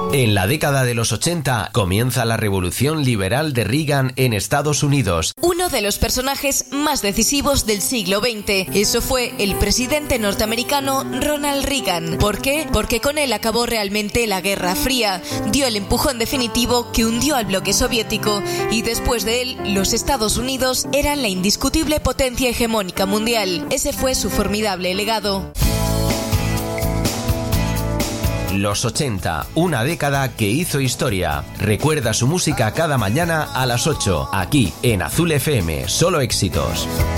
En la década de los 80 comienza la revolución liberal de Reagan en Estados Unidos. Uno de los personajes más decisivos del siglo XX. Eso fue el presidente norteamericano Ronald Reagan. ¿Por qué? Porque con él acabó realmente la Guerra Fría. Dio el empujón definitivo que hundió al bloque soviético y después de él, los Estados Unidos eran la indiscutible potencia hegemónica mundial. Ese fue su formidable legado. Los 80, una década que hizo historia. Recuerda su música cada mañana a las 8, aquí en Azul FM, solo éxitos.